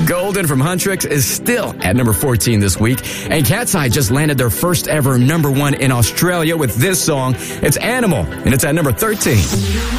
Golden from Huntrix is still at number 14 this week. And Cat's Eye just landed their first ever number 1 in Australia with this song. It's Animal, and it's at number 13.